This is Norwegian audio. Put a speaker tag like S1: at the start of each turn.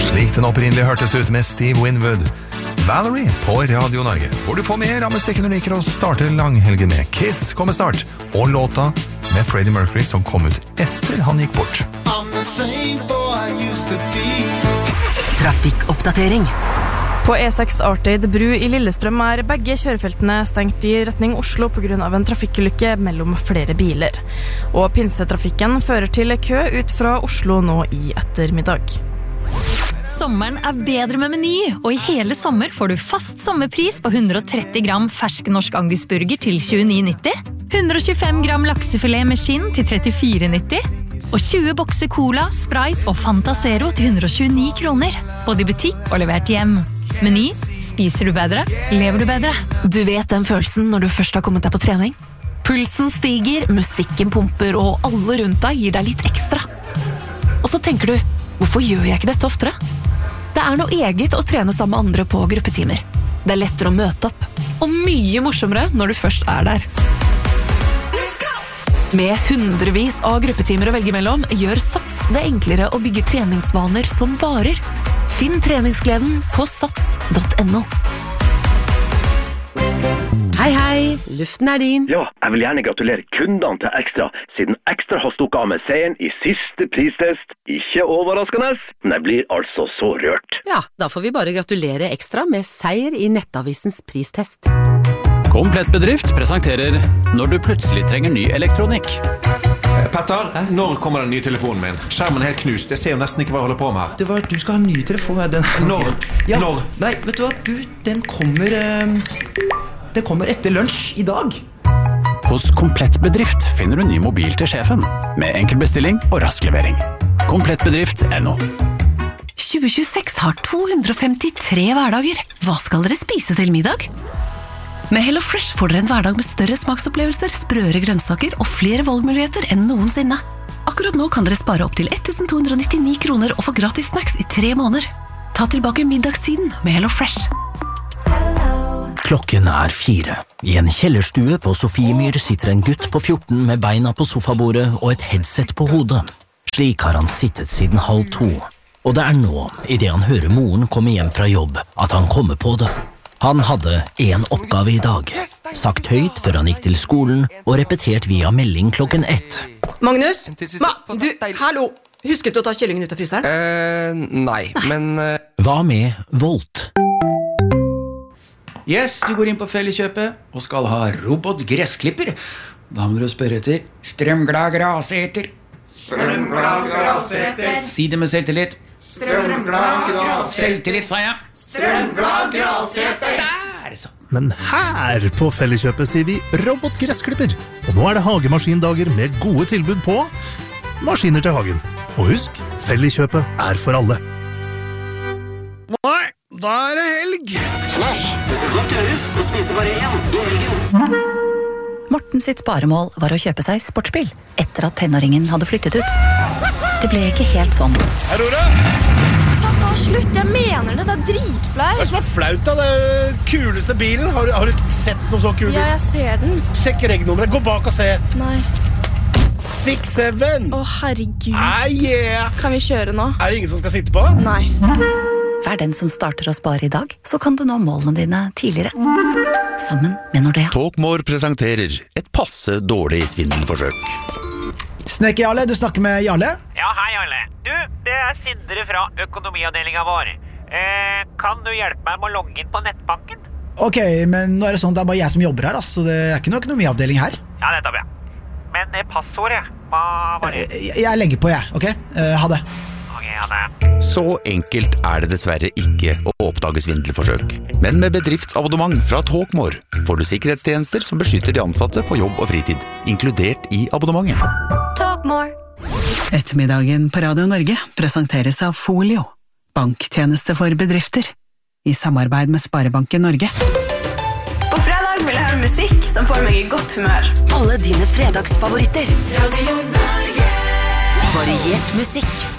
S1: Slik den opprinnelig hørtes ut med Steve Winwood. Valerie på Radio Norge, hvor du får mer av musikken du liker å starte langhelgen med. Kiss kommer snart, og låta med Freddie Mercury som kom ut etter han gikk bort.
S2: Trafikkoppdatering.
S3: På E6 Artide bru i Lillestrøm begge kjørefeltene stengt i retning Oslo på grunn av en trafikkulykke mellom flere biler. Og pinsetrafikken fører til kø ut fra Oslo nå i ettermiddag.
S4: Sommeren bedre med Meny, og i hele sommer får du fast sommerpris på 130 gram fersk norsk angusburger til 29,90, 125 gram laksefilet med skinn til 34,90, og 20 bokser cola, Sprite og Fanta Zero til 129 kroner, både i butikk og levert hjem. Meny, spiser du bedre, lever du bedre.
S2: Du vet den følelsen når du først har kommet deg på trening? Pulsen stiger, musikken pumper, og alle rundt deg gir deg litt ekstra. Og så tenker du, hvorfor gjør jeg ikke dette oftere? Det noe eget å trene sammen med andre på gruppetimer. Det lettere å møte opp, og mye morsommere når du først der. Med hundrevis av gruppetimer å velge mellom, gjør Sats det enklere å bygge treningsvaner som varer. Finn treningsgleden på sats.no.
S5: Hei, hei, luften din.
S6: Ja, jeg vil gjerne gratulere kundene til Ekstra, siden Ekstra har stukket av med seieren i siste pristest. Ikke overraskende, men jeg blir altså så rørt.
S5: Ja, da får vi bare gratulere Ekstra med seier i Nettavisens pristest.
S7: Komplett bedrift presenterer Når du plutselig trenger ny elektronikk.
S8: Petter, når kommer den nye telefonen min? Skjermen helt knust, jeg ser jo nesten ikke hva jeg holder på med her.
S9: Du skal ha en ny telefon.
S8: Når?
S9: Ja.
S8: Når?
S9: Nei, vet du hva, den kommer etter lunsj i dag.
S7: Hos Komplett bedrift finner du ny mobil til sjefen, med enkel bestilling og rask levering. Komplettbedrift.no.
S2: 2026 har 253 hverdager. Hva skal dere spise til middag? Med Hello Fresh får dere en hverdag med større smaksopplevelser, sprøere grønnsaker og flere valgmuligheter enn noensinne. Akkurat nå kan dere spare opp til 1299 kroner og få gratis snacks i 3 måneder. Ta tilbake middagstiden med Hello Fresh.
S10: Klokken 4. I en kjellerstue på Sofiemyr sitter en gutt på 14 med beina på sofabordet og et headset på hodet. Slik har han sittet siden 1:30. Og det nå, i det han hører moren komme hjem fra jobb, at han kommer på det. Han hadde en oppgave i dag, sagt høyt før han gikk til skolen og repetert via melding klokken 1.
S11: Magnus? Hallo! Husket du å ta kyllingen ut av fryseren?
S12: Nei, men...
S10: Hva med Volt?
S13: Yes, du går inn på Felleskjøpet og skal ha robotgressklipper. Da må du spørre etter strømglad graseter.
S14: Strømglad graseter.
S13: Si det med selvtillit.
S14: Strømglad graseter.
S13: Selvtillit, sa jeg.
S14: Strømglad graseter.
S13: Der, så.
S15: Men her på Felleskjøpet sier vi robotgressklipper. Og nå det hagemaskindager med gode tilbud på maskiner til hagen. Og husk, Felleskjøpet for alle.
S16: Nei, da det helg.
S17: Nei, det skal godt gjøres å spise bare én i helgen.
S2: Morten sitt sparemål var å kjøpe seg sportsbil etter at tenåringen hadde flyttet ut. Det ble ikke helt sånn.
S16: Aurora!
S18: Pappa, slutt, jeg mener det, dritflaut.
S16: Hva som flaut da? Det kuleste bilen? Har du ikke sett noe så kul bil?
S18: Ja, jeg ser den.
S16: Sjekk regnummeret, gå bak og se.
S18: Nei.
S16: 6-7.
S18: Å, herregud.
S16: Yeah.
S18: Kan vi kjøre nå?
S16: Det ingen som skal sitte på?
S18: Nei.
S2: Vær den som starter å spare i dag, så kan du nå målene dine tidligere. Sammen med Nordea.
S19: Talkmore presenterer et passe dårlig svindelforsøk.
S9: Snekker Jarle, du snakker med Jarle?
S20: Ja, hei Jarle. Du, det Sindre fra økonomiavdelingen vår. Kan du hjelpe meg med å logge inn på nettbanken?
S9: Ok, men nå det sånn at det bare jeg som jobber her, så det ikke noe økonomiavdeling her.
S20: Ja, det bra. Men passordet, hva var det?
S9: Jeg legger på, ok? Ha det.
S20: Ok, ha det.
S19: Så enkelt det dessverre ikke å oppdage svindelforsøk. Men med bedriftsabonnement fra Talkmore får du sikkerhetstjenester som beskytter de ansatte på jobb og fritid, inkludert i abonnementet.
S2: Talkmore.
S21: Ettermiddagen på Radio Norge presenteres av Folio, banktjeneste for bedrifter, i samarbeid med Sparebanken Norge.
S18: På fredag vil jeg høre musikk som får meg i godt humør.
S2: Alle dine fredagsfavoritter.
S18: Radio Norge.
S2: Variert musikk.